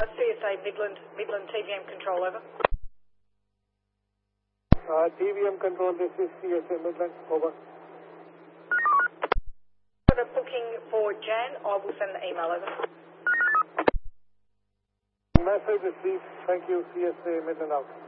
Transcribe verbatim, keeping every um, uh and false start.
C S A Midland, Midland T V M control, over. Uh, T V M control, this is C S A Midland, over. For the booking for Jan, I will send the email over. Message received. Thank you, C S A Midland out.